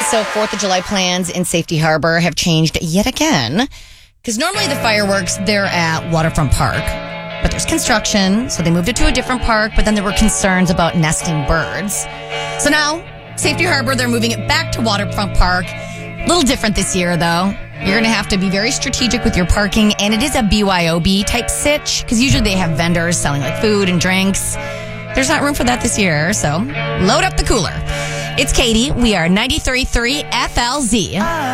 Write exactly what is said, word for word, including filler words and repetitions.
So fourth of July plans in Safety Harbor have changed yet again. Because normally the fireworks, they're at Waterfront Park. But there's construction, so they moved it to a different park. But then there were concerns about nesting birds. So now, Safety Harbor, they're moving it back to Waterfront Park. A little different this year, though. You're going to have to be very strategic with your parking. And it is a B Y O B type sitch. Because usually they have vendors selling like food and drinks. There's not room for that this year, so load up the cooler. It's Katie. We are ninety-three point three F L Z.